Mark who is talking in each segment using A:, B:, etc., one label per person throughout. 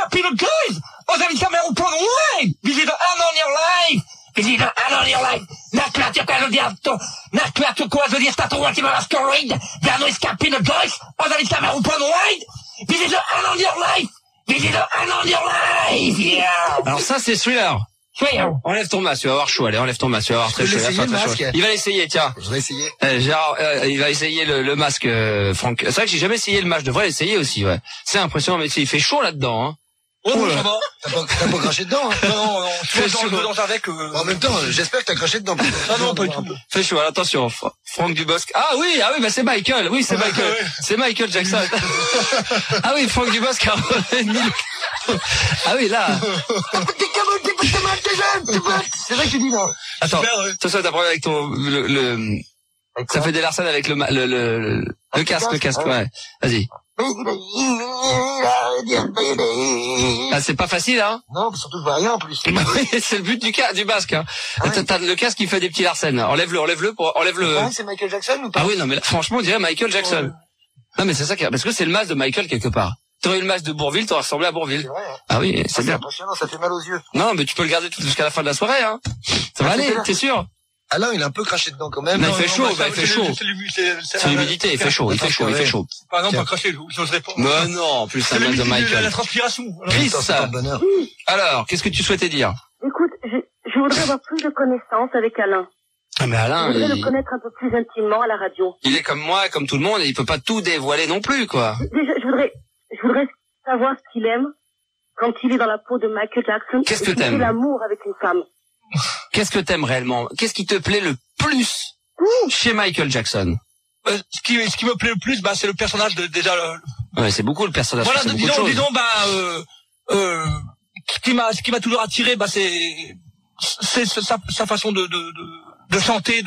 A: happy the guys. Os avez sa mère au point live. Visite Anonir live. Visite Anonir live. Naklat quasi diavolo. Naklat quasi di stato ultimo la scorrida. Danno escapi the guys. Os avez sa mère au point live. Visite Anonir live. Visite Anonir live. Yeah.
B: Alors ça, c'est Thriller. Enlève ton masque, tu vas avoir chaud. Allez, enlève ton masque, tu vas avoir très chaud. Il va l'essayer, tiens.
C: Je vais essayer.
B: Gérard, il va essayer le masque, Franck. C'est vrai que j'ai jamais essayé le masque. Je devrais l'essayer aussi, ouais. C'est impressionnant, mais il fait chaud là-dedans, hein.
A: Oh, ça va.
C: T'as pas craché dedans, hein?
A: Non, je suis dans avec,
C: En même temps, j'espère que t'as craché dedans.
A: Ah non, pas du tout.
B: Fait chaud, attention. Franck Dubosc. Ah oui, bah c'est Michael. Oui, c'est Michael. C'est Michael Jackson. Ah oui, Franck Dubosc a Ah oui, là.
C: C'est vrai que tu dis non.
B: Attends, toi, t'as problème avec ton, ça fait des larcènes avec le casque, ouais. Vas-y. Ah, c'est pas facile, hein?
C: Non, surtout je vois rien en plus.
B: C'est le but du masque, hein. T'as le casque qui fait des petits larcènes. Enlève-le.
C: C'est Michael Jackson ou pas?
B: Ah oui, non, mais là, franchement, on dirait Michael Jackson. Non, mais c'est ça parce que c'est le masque de Michael quelque part. T'aurais eu le masque de Bourvil, t'aurais ressemblé à Bourvil.
C: C'est vrai, hein.
B: Ah oui, c'est bien.
C: C'est impressionnant, ça fait mal aux yeux.
B: Non, mais tu peux le garder jusqu'à la fin de la soirée, hein. Ça va aller, t'es sûr?
C: Alain, il a un peu craché dedans quand même.
B: Non, il fait chaud. C'est l'humidité, il fait chaud.
A: Par exemple, pas cracher, j'oserais pas.
B: Mais non, en plus, c'est un masque de Michael.
A: La transpiration.
B: Chris, alors, qu'est-ce que tu souhaitais dire?
D: Écoute, je voudrais avoir plus de connaissances avec Alain.
B: Ah, mais Alain,
D: je voudrais le connaître un peu plus intimement à la radio.
B: Il est comme moi, comme tout le monde, et il peut pas tout dévoiler non plus, quoi.
D: Déjà, je voudrais savoir ce qu'il aime quand il est dans la peau de Michael Jackson.
B: Qu'est-ce que t'aimes?
D: L'amour avec une femme.
B: Qu'est-ce que t'aimes réellement? Qu'est-ce qui te plaît le plus chez Michael Jackson?
A: Ce qui me plaît le plus, c'est le personnage déjà.
B: Ouais, c'est beaucoup le personnage.
A: Voilà, disons, ce qui m'a toujours attiré, c'est sa façon de chanter,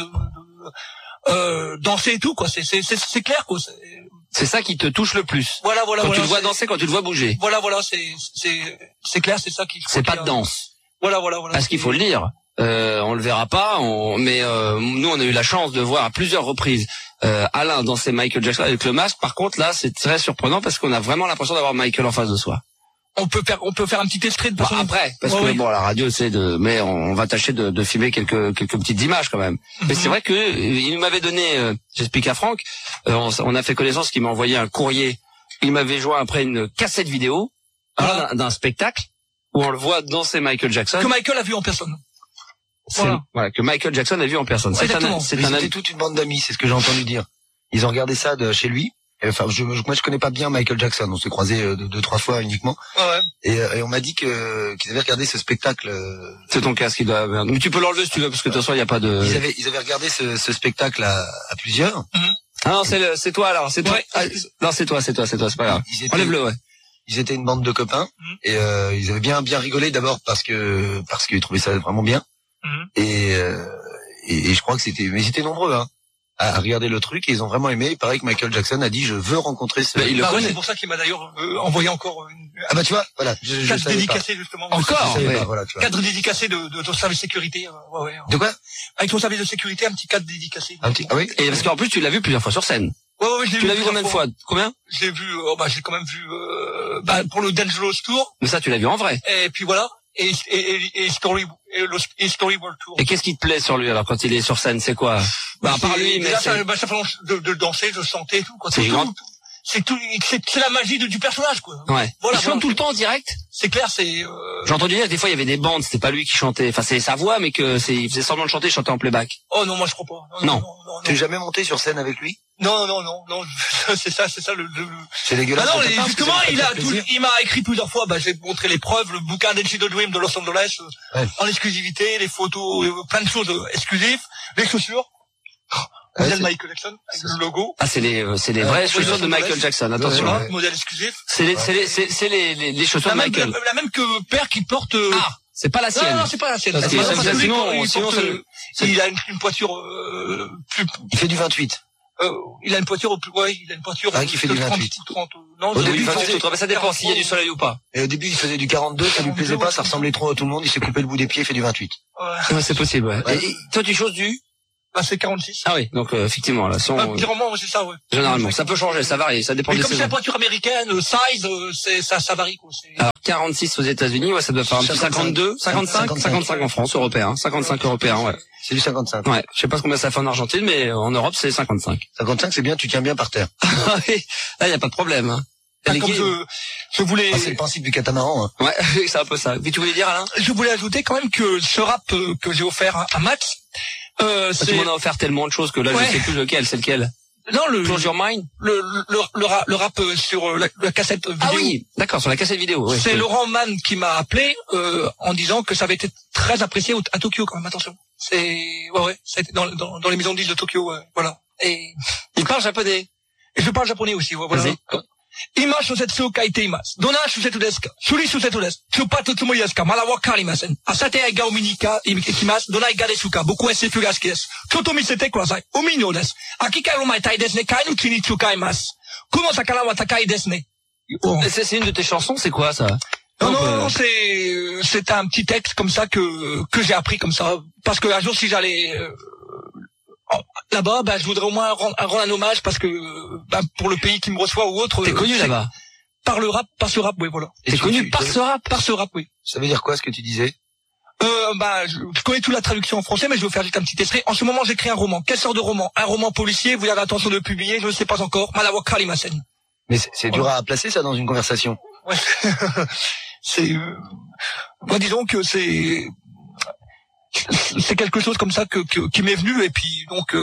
A: de danser et tout, quoi. C'est clair, quoi.
B: C'est ça qui te touche le plus.
A: Voilà.
B: Quand tu le vois danser, quand tu le vois bouger.
A: Voilà, c'est clair, c'est ça qui.
B: C'est pas de danse.
A: Voilà.
B: Parce qu'il faut le dire. On le verra pas, mais nous on a eu la chance de voir à plusieurs reprises Alain danser Michael Jackson avec le masque. Par contre là c'est très surprenant parce qu'on a vraiment l'impression d'avoir Michael en face de soi.
A: On peut faire un petit extrait de
B: après parce que bon la radio c'est mais on va tâcher de filmer quelques petites images quand même. Mais c'est vrai que il m'avait donné j'explique à Franck, on a fait connaissance qu'il m'a envoyé un courrier. Il m'avait joint après une cassette vidéo d'un spectacle où on le voit danser Michael Jackson.
A: Que Michael a vu en personne.
B: Voilà, que Michael Jackson a vu en personne.
C: C'était toute une bande d'amis, c'est ce que j'ai entendu dire. Ils ont regardé ça de chez lui. Enfin, moi, je connais pas bien Michael Jackson. On s'est croisés 2-3 fois uniquement.
A: Ouais.
C: Et on m'a dit qu'ils avaient regardé ce spectacle.
B: C'est ton casque qui doit. Mais tu peux l'enlever si tu veux, parce que de toute façon, il y a pas de.
C: Ils avaient regardé ce spectacle à plusieurs.
B: Ah non, c'est toi alors. C'est toi. Ah, non, c'est toi. C'est pas grave. Enlève-le, ouais.
C: Ils étaient une bande de copains et ils avaient bien rigolé d'abord parce qu'ils trouvaient ça vraiment bien. Et je crois que ils étaient nombreux à regarder le truc et ils ont vraiment aimé. Il paraît que Michael Jackson a dit je veux rencontrer ce.
B: Il le connaît.
A: C'est pour ça qu'il m'a d'ailleurs envoyé encore une.
C: Ah tu vois, voilà.
A: Cadre dédicacé justement.
B: Encore.
C: Voilà, tu vois.
A: Cadre dédicacé de ton service de sécurité. Ouais.
C: De quoi?
A: Avec ton service de sécurité, un petit cadre dédicacé.
C: Ah oui.
B: Et parce qu'en plus tu l'as vu plusieurs fois sur scène.
A: Ouais, je l'ai vu.
B: Tu l'as vu combien de fois? Combien?
A: Je l'ai vu. J'ai quand même vu pour le Dangerous Tour.
B: Mais ça tu l'as vu en vrai.
A: Et puis voilà. Et Storyboard Tour.
B: Et qu'est-ce qui te plaît sur lui alors quand il est sur scène, c'est quoi? À part lui, mais
A: ça fait de danser, de chanter et tout, quoi. C'est la magie du personnage, quoi.
B: Ouais.
A: Voilà,
B: il chante tout le temps en direct?
A: C'est clair,
B: J'ai entendu dire que des fois il y avait des bandes, c'était pas lui qui chantait. Enfin c'est sa voix, mais il faisait semblant de chanter, il chantait en playback.
A: Oh non, moi je crois pas.
B: Non.
C: Tu n'es jamais monté sur scène avec lui?
A: Non. c'est ça le.
C: C'est dégueulasse.
A: Ah non, justement, il m'a écrit plusieurs fois. J'ai montré les preuves, le bouquin d'Enchy the Dream de Los Angeles, en exclusivité, les photos, plein de choses exclusives, les chaussures. Modèle Michael Jackson, avec le logo.
B: Ah, c'est les vraies chaussures de Michael Jackson, attention.
A: Modèle exclusif.
B: C'est les chaussures de Michael.
A: La même que père qui porte,
B: c'est pas la sienne.
A: Non, c'est pas la sienne.
B: Sinon,
A: il a une poiture, plus.
C: Il fait du 28.
A: Il a une poiture
C: qui fait du 28.
A: 30, non,
C: au début,
B: ça dépend s'il y a du soleil ou pas.
C: Et au début, il faisait du 42, ça lui plaisait pas, ça ressemblait trop à tout le monde, il s'est coupé le bout des pieds, il fait du 28.
B: Ouais, c'est possible, ouais. Et toi, tu choses du?
E: Bah, c'est 46.
B: Ah oui, donc effectivement, là,
E: Environnement, c'est ça, ouais.
B: Généralement, ça peut changer, ça varie, ça dépend des
E: saisons. Mais comme c'est la voiture américaine, size, ça varie, quoi.
B: Alors, 46 aux États-Unis, ouais, ça doit faire un petit 52, 55 en France, européen, 55 européens, ouais.
C: C'est du 55.
B: Ouais, je sais pas combien ça fait en Argentine, mais en Europe, c'est 55.
C: 55, c'est bien, tu tiens bien par terre.
B: Oui, là, y a pas de problème, hein.
E: Comme je voulais...
C: c'est le principe du catamaran, hein.
B: Ouais, c'est un peu ça. Mais tu voulais dire, Alain?
E: Je voulais ajouter quand même que ce rap que j'ai offert à Max,
B: tu m'en as offert tellement de choses que là, je sais plus lequel, c'est lequel.
E: Non,
B: Close Your Mind.
E: Le rap sur la cassette vidéo.
B: Ah oui, d'accord, sur la cassette vidéo. Ouais,
E: c'est Laurent Mann qui m'a appelé en disant que ça avait été très apprécié à Tokyo quand même. Attention, c'est ça a été dans les maisons de disques de Tokyo, voilà. Et
B: il parle japonais.
E: Et je parle japonais aussi, voilà. Ima shosetsu kaite imasu. Dona shusetu desu ka? Shuri shusetu desu. Tsupatu tsumori desu ka? Mada wakarimasen. Asate ga umi ikimasu. Dona ga desu ka? Boku wa SF ga suki desu. Choto misete kudasai. Umi no desu. Akikai no maetai desu ne. Kai no uchi ni tsukaimasu. Kuno sakana wa takai desu ne.
B: C'est une de tes chansons, c'est quoi ça?
E: Non, c'est un petit texte comme ça que j'ai appris comme ça. Parce que un jour, si j'allais là-bas, je voudrais au moins rendre un hommage parce que pour le pays qui me reçoit ou autre.
B: T'es connu là-bas?
E: Par ce rap, oui, voilà.
B: T'es connu par ce rap?
E: Par ce rap, oui.
C: Ça veut dire quoi ce que tu disais?
E: Je connais toute la traduction en français, mais je vais vous faire juste un petit extrait. En ce moment, j'écris un roman. Quelle sorte de roman? Un roman policier, vous avez l'intention de le publier, je ne sais pas encore. Malawa Karimasen.
C: Mais c'est dur à placer ça dans une conversation.
E: Ouais. Disons que c'est quelque chose comme ça qui m'est venu et puis donc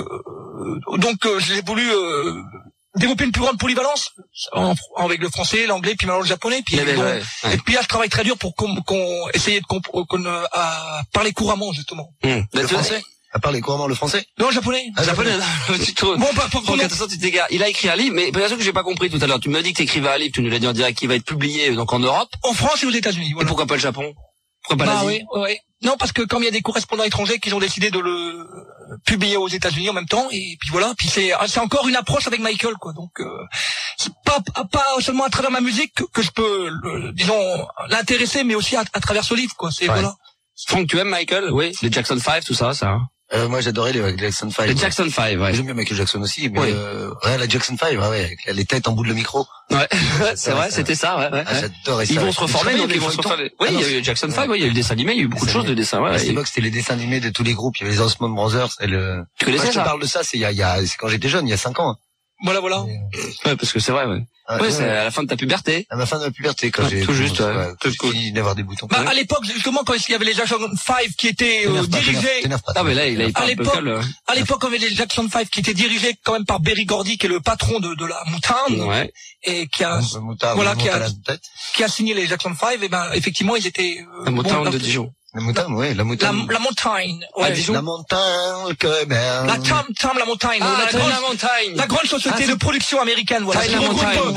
E: j'ai voulu développer une plus grande polyvalence avec le français, l'anglais, puis maintenant le japonais, puis et puis là je travaille très dur pour qu'on essaye de parler couramment justement.
C: Le français. À parler couramment le français?
E: Non, le japonais.
B: Ah, japonais. Attention, tu t'égares. Il a écrit un livre, mais pour que j'ai pas compris tout à l'heure. Tu m'as dit que t'écrivais un livre, tu nous l'as dit en direct, qui va être publié donc en Europe.
E: En France et aux États-Unis. Voilà.
B: Et pourquoi pas le Japon? Pourquoi pas l'Asie?
E: Oui. Non, parce que comme il y a des correspondants étrangers qui ont décidé de le publier aux États-Unis en même temps, et puis voilà. Puis c'est encore une approche avec Michael, quoi. Donc c'est pas seulement à travers ma musique que je peux, disons, l'intéresser, mais aussi à travers ce livre, quoi. C'est voilà.
B: Franck, tu aimes Michael? Oui. Les Jackson 5, tout ça, ça.
C: Moi j'adorais les Jackson 5.
B: Les Jackson 5, ouais.
C: J'aime bien Michael Jackson aussi, mais la Jackson 5, avec les têtes en bout de le micro.
B: Ouais, c'est vrai, c'était ça, ouais.
C: J'adorais ça.
B: Ils vont se reformer, donc ils vont se reformer. Oui, il y a eu Jackson 5, il y a eu le dessin animé, il y a eu beaucoup de choses de dessin, ouais.
C: À l'époque, c'était les dessins animés de tous les groupes, il y avait les Osmond Brothers,
B: Tu connaissais ça?
C: Je te parle de ça, c'est quand j'étais jeune, il y a 5 ans.
E: Voilà.
B: Ouais, parce que c'est vrai, ouais. Ouais, c'est à la fin de ta puberté.
C: À la fin de ma puberté, quand j'ai
B: tout juste,
C: fini d'avoir des boutons.
E: À l'époque, justement, quand il y avait les Jackson 5 qui étaient dirigés.
B: Ah, mais là, il a pas
E: à l'époque, quand il y avait les Jackson 5 qui étaient dirigés quand même par Berry Gordy, qui est le patron de la Motown. Ouais. Et qui a signé les Jackson 5, et effectivement, ils étaient,
B: la Motown de Dijon.
C: La montagne, ouais, la montagne.
E: La montagne, ouais.
C: La montagne, le Québec.
E: La Tam, la montagne.
B: La montagne.
E: La grande société de production américaine, voilà. Qui regroupe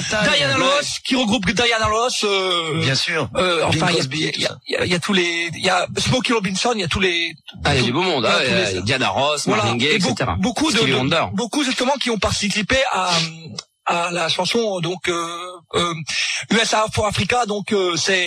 E: Diana Ross,
C: bien sûr.
E: Enfin, il y a tous les, il y a Smokey Robinson, il y a tous les.
B: Il y a du beau monde, Diana Ross, Marvin Gaye, etc.
E: Beaucoup justement qui ont participé à la chanson, donc, USA for Africa, donc, c'est,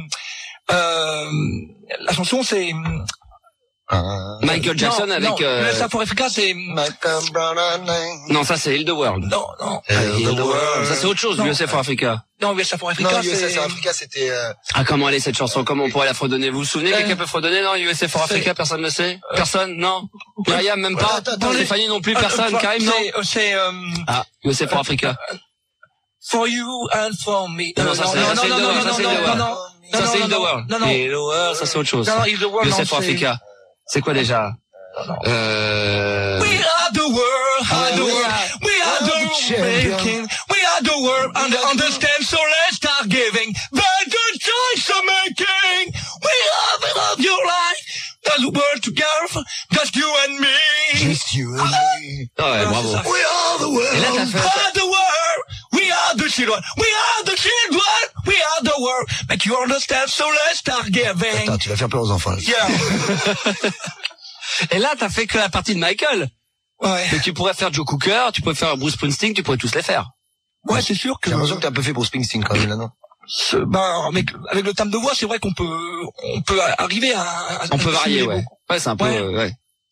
E: la chanson c'est
B: Michael Jackson avec
E: USA for Africa, c'est
B: non, ça c'est Heal the World.
E: Non.
B: Heal the World. Ça c'est autre chose, USA for Africa.
E: Non, USA for Africa,
C: USA for Africa, c'était
B: comment elle est cette chanson? Comment on pourrait la fredonner? Vous vous souvenez? Quelqu'un peut fredonner? Non, USA for Africa, personne ne sait? Personne? Non? Myriam, même pas? Stéphanie non plus, personne? Karim, non?
E: C'est
B: USA for Africa.
E: For you and for me.
B: Non, ça c'est Heal the World.
E: Non.
B: Heal the World, ça c'est autre chose.
E: Non, Heal the World,
B: USA for Africa. C'est quoi déjà?
E: We are the world, we are the making, we are the world, understand, so let's start giving, but the choice of making, we are the love your life, that's the world together, just you and me.
C: Just you and me.
B: Ouais, bravo.
C: We are the world.
B: Et là, t'as fait...
E: We are the world, we are the children, we are the children, we are the world, make you understand, so let's start giving.
C: Attends, tu vas faire peur aux enfants.
E: Yeah.
B: Et là, t'as fait que la partie de Michael.
E: Ouais.
B: Mais tu pourrais faire Joe Cooker, tu pourrais faire Bruce Springsteen, tu pourrais tous les faire.
E: Ouais, c'est sûr que...
C: J'ai l'impression que t'as un peu fait pour Springsteen quand même, là, non?
E: Avec le thème de voix, c'est vrai qu'on peut arriver à
B: on peut varier, ouais. Ouais, c'est un peu, ouais.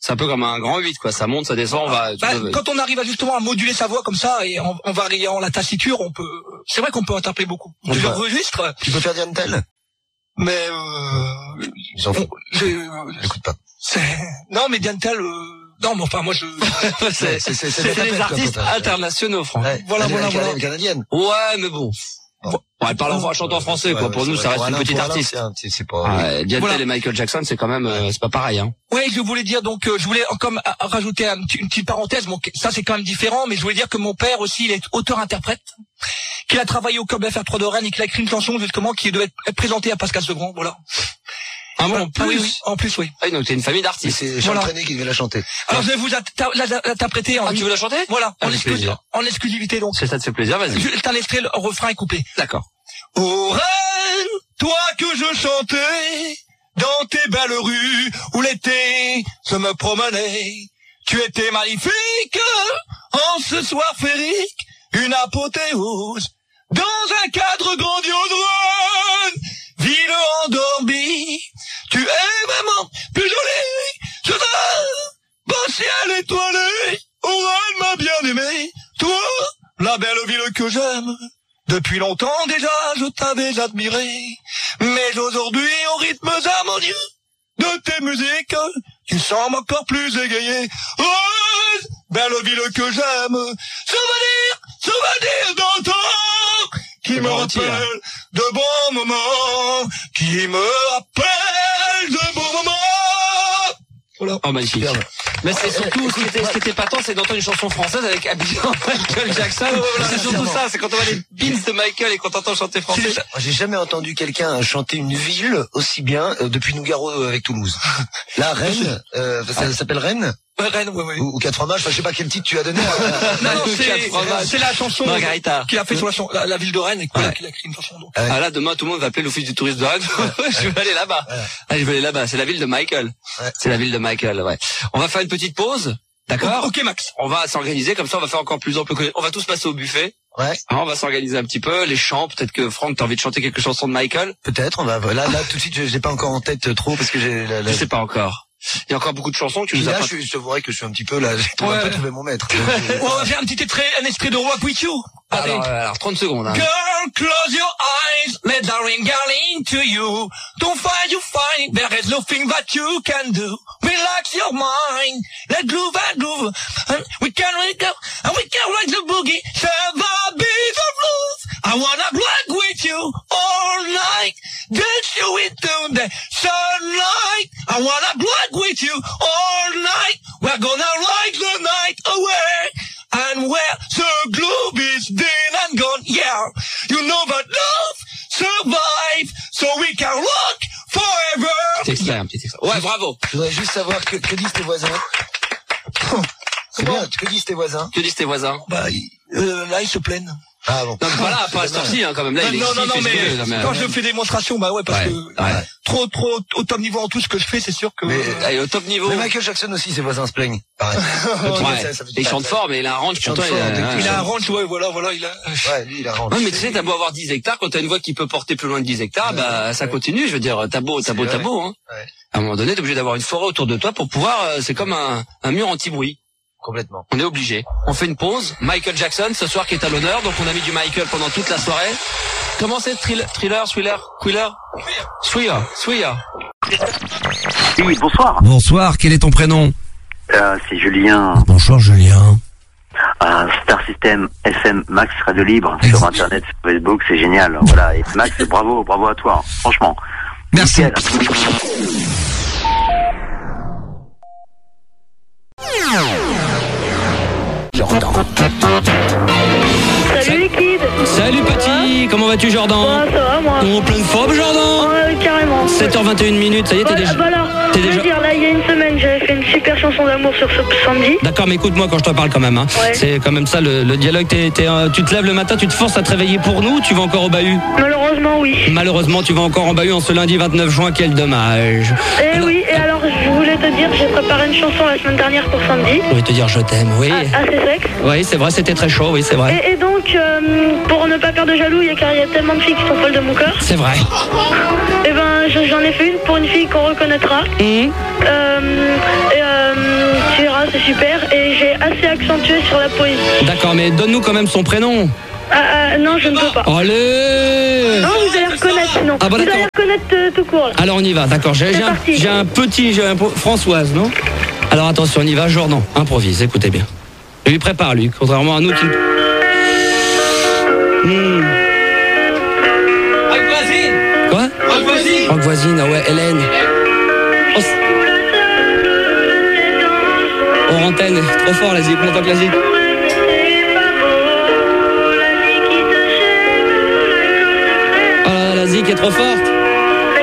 B: C'est un peu comme un grand 8, quoi. Ça monte, ça descend,
E: quand on arrive justement à moduler sa voix comme ça et en variant la tessiture, c'est vrai qu'on peut interpréter beaucoup. Je registre.
C: Tu peux faire Diane Tell?
E: Mais
C: ils s'en foutent. J'écoute pas.
E: Non, mais Diane Tell, non, mais enfin, moi,
B: c'est les artistes internationaux, Franck.
C: Ouais,
E: voilà.
C: Canadienne.
B: Ouais, mais bon. Elle chante en français, quoi. Pour nous, ça reste une petite artiste.
C: C'est pas.
B: Diane Tell et Michael Jackson, c'est quand même, c'est pas pareil, hein.
E: Ouais, je voulais dire, donc, je voulais comme rajouter une petite parenthèse. Bon, ça, c'est quand même différent, mais je voulais dire que mon père aussi, il est auteur-interprète, qu'il a travaillé au Club FR3 de Rennes et qu'il a écrit une chanson, justement, qui devait être présentée à Pascal Sevran, voilà.
B: Ah bon,
E: en plus, oui.
B: Ah, donc t'es une famille d'artistes.
C: C'est Charles Trenet qui devait la chanter.
E: Alors, je vais vous l'interpréter
B: tu veux la chanter?
E: Voilà, en exclusivité, donc.
B: Ça te fait plaisir, vas-y.
E: Juste un extrait, le refrain est coupé.
B: D'accord.
E: Ô Rennes, toi que je chantais dans tes belles rues où l'été se me promenait, tu étais magnifique en ce soir féerique, une apothéose dans un cadre grandiose. Rennes, ville endormie, tu es vraiment plus jolie, je t'aime, beau ciel étoilé, ô Rennes m'a bien aimé, toi, la belle ville que j'aime. Depuis longtemps déjà, je t'avais admiré, mais aujourd'hui, au rythme harmonieux de tes musiques, tu sembles encore plus égayé. Oh, belle ville que j'aime, souvenir d'antan, qui me rappelle de bons moments, qui me rappelle de bons moments. Voilà.
B: Oh, magnifique. Mais c'est surtout, ce qui était patent, c'est d'entendre une chanson française avec Abidjan, Michael Jackson. C'est surtout ça, c'est quand on voit les pins de Michael et qu'on entend chanter français.
C: J'ai jamais entendu quelqu'un chanter une ville aussi bien depuis Nougaro avec Toulouse. Là, Rennes, ça s'appelle Rennes?
E: Rennes, ouais.
C: Ou 4 fromages, enfin, je sais pas quel titre tu as donné.
E: Non, c'est la chanson
B: Margarita
E: qu'il a fait sur la ville de Rennes et qu'il a écrit une chanson. Donc.
B: Ah là, demain, tout le monde va appeler l'office du tourisme de Rennes. Je vais aller là-bas. Ah, je vais aller là-bas. C'est la ville de Michael. C'est la ville de Michael, ouais. On va faire une petite pause. D'accord?
E: Ok, Max.
B: On va s'organiser, comme ça, on va faire encore plus ample. On va tous passer au buffet.
C: Ouais.
B: Alors, on va s'organiser un petit peu. Les chants, peut-être que Franck, t'as envie de chanter quelques chansons de Michael?
C: Peut-être, on va, là, tout de suite, j'ai pas encore en tête trop parce que
B: Je sais pas encore. Il y a encore beaucoup de chansons que tu nous as pas...
C: je t'avouerais que je suis un petit peu là, j'ai un peu trouvé mon maître.
E: On va faire un extrait de Rock With You.
B: Alors, 30 secondes, hein.
E: Girl, close your eyes, let the rain get into you. Don't fight, you find, there is nothing that you can do. Relax your mind, let groove and groove. And we can wake up, and we can rock the boogie. Share the beat of blues. I wanna rock with you all night. Dance you into the sunlight. I wanna rock with you all night. We're gonna ride the night away. And where the globe is dead and gone, yeah. You know that love survive, so we can rock forever.
B: Petit extrait. Ouais, bravo.
C: Je voudrais juste savoir que disent tes voisins. C'est bien, que disent tes voisins?
B: Que disent tes voisins?
E: Bah, là, ils se plaignent.
C: Ah bon.
B: Non, voilà, pas à cette heure-ci, hein, quand même. Là, il est
E: mais quand je fais démonstration, bah ouais, parce que trop au top niveau en tout ce que je fais, c'est sûr que.
B: Mais au top niveau.
C: Mais Michael Jackson aussi, ses voisins se plaignent. Pareil.
B: Il chante fort, mais il a un range.
E: Il a un range, ouais, voilà, il a.
C: Ouais, lui, il a un range.
B: Ouais, mais tu sais, t'as beau avoir 10 hectares, quand t'as une voix qui peut porter plus loin de 10 hectares, bah, ça continue. Je veux dire, t'as beau, hein.
C: Ouais.
B: À un moment donné, t'es obligé d'avoir une forêt autour de toi pour pouvoir, c'est comme un mur anti-bruit.
C: Complètement.
B: On est obligé. On fait une pause. Michael Jackson, ce soir, qui est à l'honneur. Donc, on a mis du Michael pendant toute la soirée. Comment c'est? Thriller?
F: Oui, bonsoir.
B: Bonsoir, quel est ton prénom?
F: C'est Julien.
B: Bonsoir, Julien.
F: Star System FM Max Radio Libre sur Internet, sur Facebook, c'est génial. Voilà. Et Max, bravo à toi. Franchement.
B: Merci.
F: Nickel.
D: Salut les kids.
B: Salut petit, comment vas-tu Jordan?
D: Ça va moi.
B: En pleine forme Jordan?
D: Carrément.
B: 7h21, ça y est, t'es déjà...
D: Voilà, je veux dire, là il y a une semaine j'avais fait une super chanson d'amour sur ce samedi.
B: D'accord, mais écoute-moi quand je te parle quand même, hein.
D: Ouais.
B: C'est quand même ça le dialogue, tu te lèves le matin, tu te forces à te réveiller pour nous ou tu vas encore au bahut?
D: Malheureusement oui.
B: Malheureusement tu vas encore en bahut en ce lundi 29 juin, quel dommage.
D: Oui, et alors je voulais te dire, j'ai préparé une chanson la semaine dernière pour samedi.
B: Je voulais te dire je t'aime, oui.
D: Assez sexe.
B: Oui, c'est vrai, c'était très chaud, oui, c'est vrai.
D: Et donc, pour ne pas faire de jaloux, car il y a tellement de filles qui sont folles de mon cœur.
B: C'est vrai.
D: Et ben, j'en ai fait une pour une fille qu'on reconnaîtra. c'est super. Et j'ai assez accentué sur la poésie.
B: D'accord, mais donne-nous quand même son prénom.
D: Non, je ne peux pas.
B: Allez!
D: Non, vous allez reconnaître sinon.
B: Ah bah
D: vous
B: d'accord.
D: allez reconnaître tout court. Là.
B: Alors on y va, d'accord. J'ai un Françoise, non? Alors attention, on y va. Jordan, improvise, écoutez bien. Je lui prépare, lui, contrairement à nous qui... Quoi? Rock voisine, ah ouais, Hélène. Hors antenne, trop fort la zik, on entend que la zik. Ah, la zik est trop forte.